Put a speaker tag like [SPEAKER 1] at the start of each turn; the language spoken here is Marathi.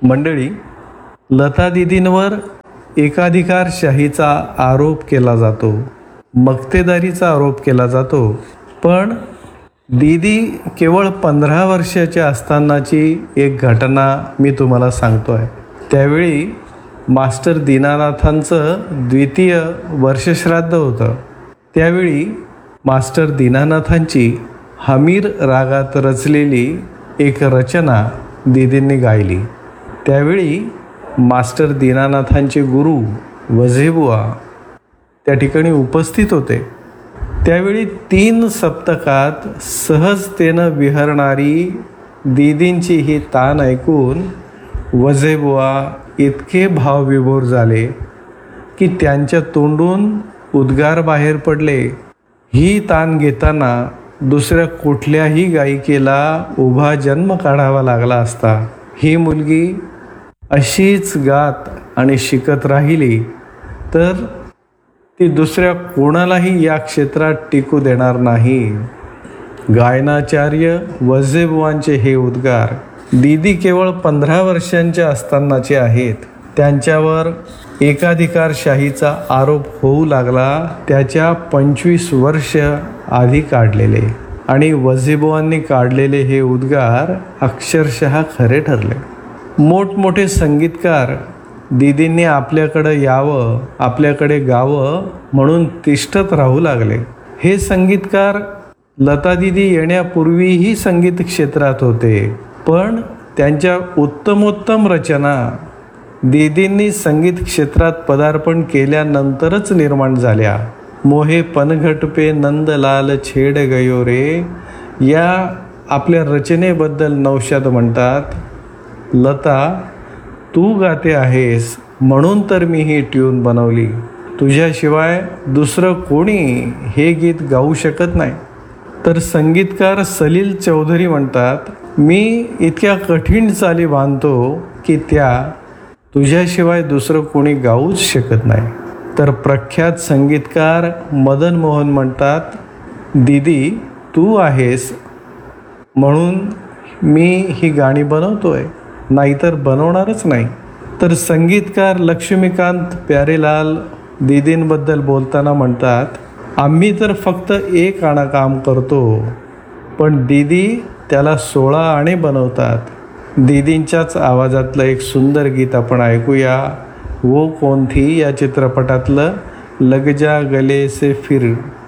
[SPEAKER 1] मंडळी, लता दीदींवर एकाधिकारशाहीचा आरोप केला जातो, मक्तेदारीचा आरोप केला जातो. पण दीदी केवळ 15 वर्षाच्या असतानाची एक घटना मी तुम्हाला सांगतो आहे. त्यावेळी मास्टर दीनानाथांचं 2य वर्षश्राद्ध होतं. त्यावेळी मास्टर दीनानाथांची हमीर रागात रचलेली एक रचना दीदींनी गायली. त्यावेळी मास्टर दीनानाथांचे गुरु वझेबुवा त्या ठिकाणी उपस्थित होते. त्यावेळी 3 सप्तकात सहजतेनं विहरणारी दीदींची ही तान ऐकून वझेबुवा इतके भावविभोर झाले की त्यांच्या तोंडून उद्गार बाहेर पडले. ही तान घेताना दुसऱ्या कुठल्याही गायिकेला उभा जन्म काढावा लागला असता. ही मुलगी अशीच गात आणि शिकत राहिली तर ती दुसऱ्या कोणालाही या क्षेत्रात टिकू देणार नाही. गायनाचार्य वझेबुवांचे हे उद्गार दीदी केवळ 15 वर्षांच्या असतानाचे आहेत. त्यांच्यावर एकाधिकारशाहीचा आरोप होऊ लागला त्याच्या 25 वर्ष आधी काढलेले आणि वझेबुवांनी काढलेले हे उद्गार अक्षरशः खरे ठरले. मोठमोठे संगीतकार दीदींनी आपल्याकडे यावं, आपल्याकडे गावं म्हणून तिष्ठत राहू लागले. हे संगीतकार लता दीदी येण्यापूर्वीही संगीत क्षेत्रात होते, पण त्यांच्या उत्तमोत्तम रचना दीदींनी संगीत क्षेत्रात पदार्पण केल्यानंतरच निर्माण झाल्या. मोहे पनघट पे नंदलाल छेड गयो रे या आपल्या रचनेबद्दल नौशाद म्हणतात, लता तू गाते आहेस म्हणून तर मी ही ट्यून बनवली. तुझ्याशिवाय दुसरं कोणी हे गीत गाऊ शकत नाही. तर संगीतकार सलील चौधरी म्हणतात, मी इतक्या कठीण चाली बांधतो की त्या तुझ्याशिवाय दुसरं कोणी गाऊच शकत नाही. तर प्रख्यात संगीतकार मदन मोहन म्हणतात, दीदी तू आहेस म्हणून मी ही गाणी बनवतोय, नाहीतर बनवणारच नाही. तर संगीतकार लक्ष्मीकांत प्यारेलाल दीदींबद्दल बोलताना म्हणतात, आम्ही तर फक्त 1 आणा काम करतो, पण दीदी त्याला 16 आणे बनवतात. दीदींच्याच आवाजातलं एक सुंदर गीत आपण ऐकूया. वो कौन थी या चित्रपटातलं लग जा गले से फिर.